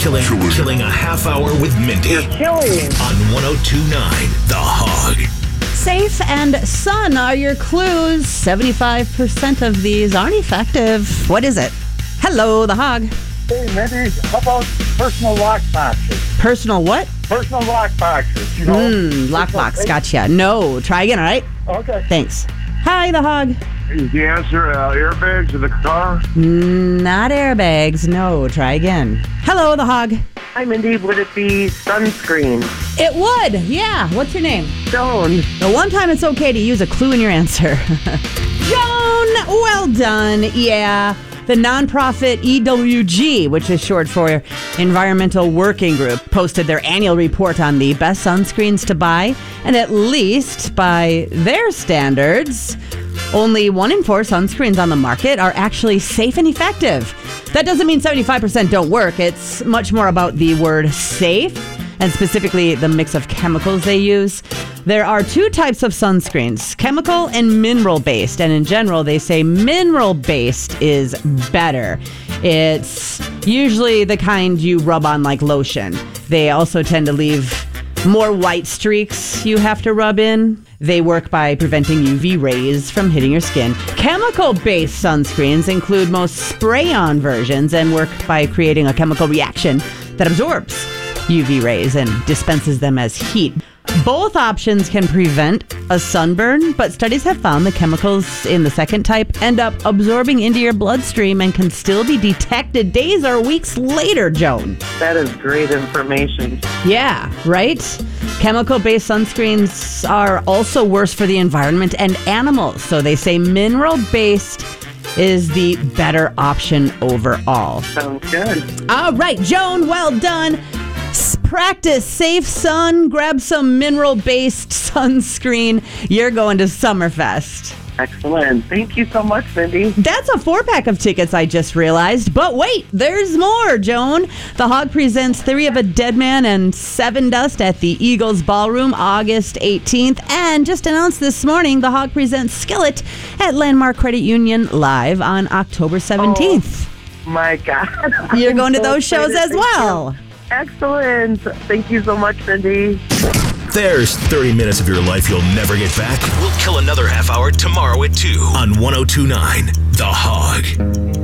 Killing a half hour with Mindy. You're killing. On 102.9 The Hog. Safe and sun are your clues. 75% of these aren't effective. What is it? Hello, The Hog. Hey, Mindy, how about personal lock boxes? Personal what? Personal lock boxes, you know? Lockbox. Gotcha. No. Try again, all right? Okay. Thanks. Hi, The Hog. Is the answer airbags in the car? Not airbags. No. Try again. Hello, The Hog. Hi, Mindy. Would it be sunscreen? It would. Yeah. What's your name? Joan. The one time it's okay to use a clue in your answer. Joan, well done. Yeah. The nonprofit EWG, which is short for Environmental Working Group, posted their annual report on the best sunscreens to buy. And at least by their standards, only 1 in 4 sunscreens on the market are actually safe and effective. That doesn't mean 75% don't work. It's much more about the word safe and specifically the mix of chemicals they use. There are 2 types of sunscreens, chemical and mineral-based. And in general, they say mineral-based is better. It's usually the kind you rub on like lotion. They also tend to leave more white streaks you have to rub in. They work by preventing UV rays from hitting your skin. Chemical-based sunscreens include most spray-on versions and work by creating a chemical reaction that absorbs UV rays and dispenses them as heat. Both options can prevent a sunburn, but studies have found the chemicals in the second type end up absorbing into your bloodstream and can still be detected days or weeks later, Joan. That is great information. Yeah, right? Chemical-based sunscreens are also worse for the environment and animals, so they say mineral-based is the better option overall. Sounds good. All right, Joan, well done. Practice safe sun. Grab some mineral-based sunscreen. You're going to Summerfest. Excellent. Thank you so much, Mindy. That's a 4-pack of tickets, I just realized. But wait, there's more, Joan. The Hog presents Theory of a Deadman and Seven Dust at the Eagles Ballroom, August 18th. And just announced this morning, The Hog presents Skillet at Landmark Credit Union live on October 17th. Oh, my God. You're going to so those shows as excited. well. Excellent. Thank you so much, Mindy. There's 30 minutes of your life you'll never get back. We'll kill another half hour tomorrow at 2 on 102.9 The Hog.